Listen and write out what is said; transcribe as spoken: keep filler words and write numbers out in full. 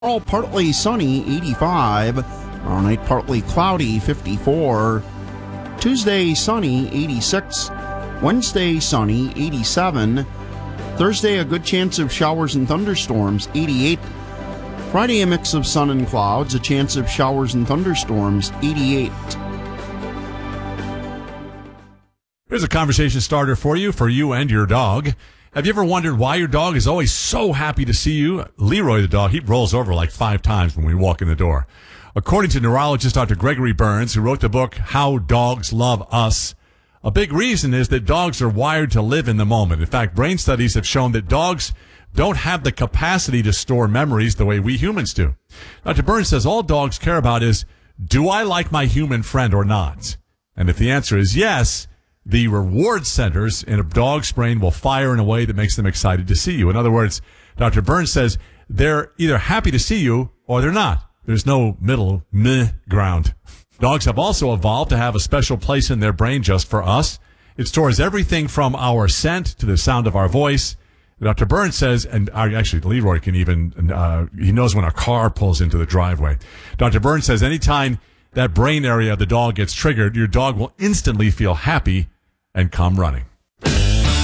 Tomorrow, partly sunny, eighty-five. Tomorrow night, partly cloudy, fifty-four. Tuesday, sunny, eighty-six. Wednesday, sunny, eighty-seven. Thursday, a good chance of showers and thunderstorms, eighty-eight. Friday, a mix of sun and clouds, a chance of showers and thunderstorms, eighty-eight. Here's a conversation starter for you, for you and your dog. Have you ever wondered why your dog is always so happy to see you? Leroy the dog, he rolls over like five times when we walk in the door. According to neurologist Doctor Gregory Burns, who wrote the book How Dogs Love Us, a big reason is that dogs are wired to live in the moment. In fact, brain studies have shown that dogs don't have the capacity to store memories the way we humans do. Doctor Burns says all dogs care about is, do I like my human friend or not? And if the answer is yes, the reward centers in a dog's brain will fire in a way that makes them excited to see you. In other words, Doctor Burns says they're either happy to see you or they're not. There's no middle meh ground. Dogs have also evolved to have a special place in their brain just for us. It stores everything from our scent to the sound of our voice. Doctor Burns says, and actually Leroy can even, uh, he knows when a car pulls into the driveway. Doctor Burns says anytime that brain area of the dog gets triggered, your dog will instantly feel happy and come running.